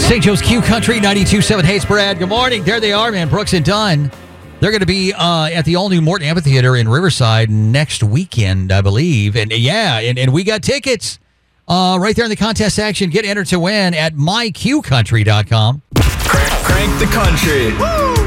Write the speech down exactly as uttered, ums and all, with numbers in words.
Saint Joe's Q Country ninety-two point seven. Hey, Brad. Good morning. There they are, man. Brooks and Dunn. They're going to be uh, at the all-new Morton Amphitheater in Riverside next weekend, I believe. And yeah, and, and we got tickets uh, right there in the contest section. Get entered to win at my q country dot com. Crank, crank the country. Woo!